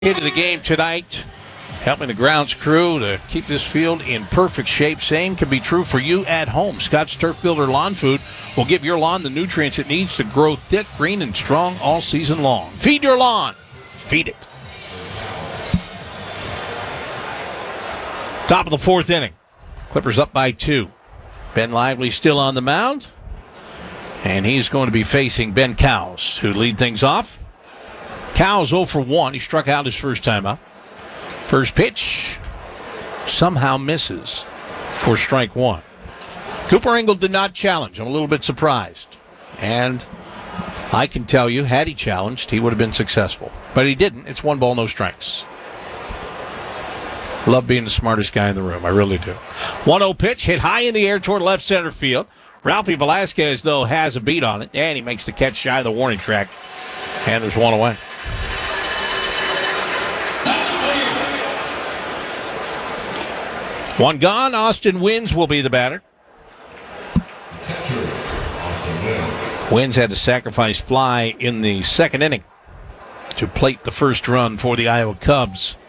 Into the game tonight, helping the grounds crew to keep this field in perfect shape. Same can be true for you at home. Scott's Turf Builder Lawn Food will give your lawn the nutrients it needs to grow thick, green, and strong all season long. Feed your lawn. Feed it. Top of the fourth inning. Clippers up by 2. Ben Lively still on the mound. And he's going to be facing Ben Cowles, who lead things off. Cowles 0 for 1. He struck out his first time out. First pitch somehow misses for strike 1. Cooper Engel did not challenge. I'm a little bit surprised. And I can tell you, had he challenged, he would have been successful. But he didn't. It's 1 ball, no strikes. Love being the smartest guy in the room. I really do. 1-0 pitch hit high in the air toward left center field. Ralphie Velasquez, though, has a beat on it. And he makes the catch shy of the warning track. And there's 1 away. One gone. Austin Wynns will be the batter. Wynns had to sacrifice fly in the second inning to plate the first run for the Iowa Cubs.